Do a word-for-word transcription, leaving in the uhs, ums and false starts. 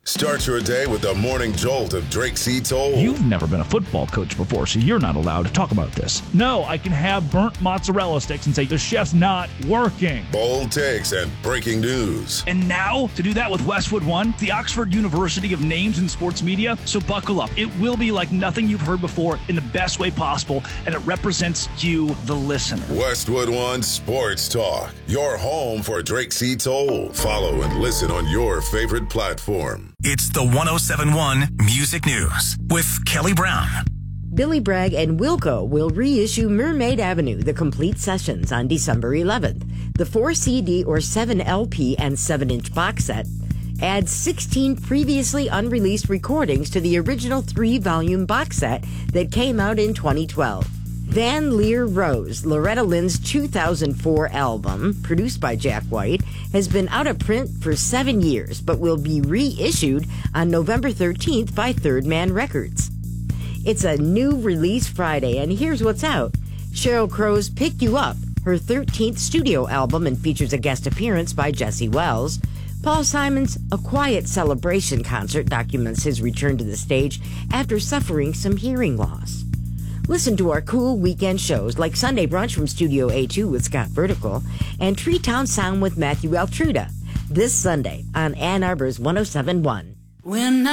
Start your day with the morning jolt of Drake C. Toll. You've never been a football coach before, so you're not allowed to talk about this. No, I can have burnt mozzarella sticks and say the chef's not working. Bold takes and breaking news. And now, to do that with Westwood One, the Oxford University of names in sports media. So buckle up. It will be like nothing you've heard before in the best way possible, and it represents you, the listener. Westwood One Sports Talk, your home for Drake C. Toll. Follow and listen on your favorite platform. It's the one oh seven point one Music News with Kelly Brown. Billy Bragg and Wilco will reissue Mermaid Avenue, the complete sessions, on December eleventh. The four C D or seven L P and seven inch box set adds sixteen previously unreleased recordings to the original three-volume box set that came out in twenty twelve. Van Leer Rose, Loretta Lynn's two thousand four album, produced by Jack White, has been out of print for seven years, but will be reissued on November thirteenth by Third Man Records. It's a new release Friday, and here's what's out. Sheryl Crow's Pick You Up, her thirteenth studio album, and features a guest appearance by Jesse Wells. Paul Simon's A Quiet Celebration concert documents his return to the stage after suffering some hearing loss. Listen to our cool weekend shows like Sunday Brunch from Studio A two with Scott Vertical and Treetown Sound with Matthew Altruda this Sunday on Ann Arbor's one oh seven point one. When